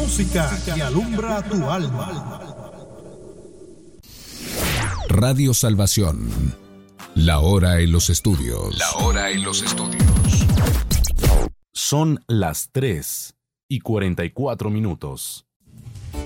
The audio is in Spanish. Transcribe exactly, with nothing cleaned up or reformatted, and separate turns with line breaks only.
música que alumbra tu alma.
Radio Salvación. La hora en los estudios.
La hora en los estudios. Son las tres y cuarenta y cuatro minutos.